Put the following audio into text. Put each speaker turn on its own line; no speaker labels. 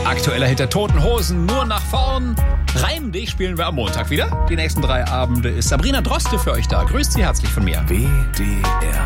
Aktueller Hit der Toten Hosen, nur nach vorn. Reim dich spielen wir am Montag wieder. Die nächsten 3 Abende ist Sabrina Droste für euch da. Grüßt Sie herzlich von mir.
WDR